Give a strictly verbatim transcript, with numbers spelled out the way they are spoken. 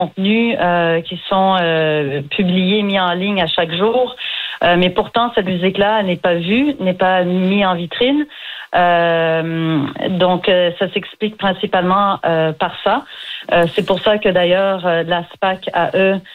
contenus euh, qui sont euh, publiés, mis en ligne à chaque jour. Euh, mais pourtant, cette musique-là n'est pas vue, n'est pas mise en vitrine. Euh, donc, euh, ça s'explique principalement euh, par ça. Euh, c'est pour ça que d'ailleurs, euh, la SPAC à eux